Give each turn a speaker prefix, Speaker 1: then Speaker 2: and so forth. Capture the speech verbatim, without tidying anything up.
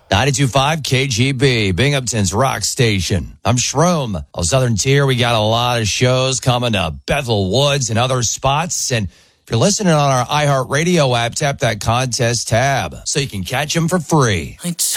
Speaker 1: ninety-two point five K G B, Binghamton's rock station. I'm Shroom. On Southern Tier, we got a lot of shows coming to Bethel Woods and other spots. And if you're listening on our iHeartRadio app, tap that contest tab so you can catch them for free.
Speaker 2: I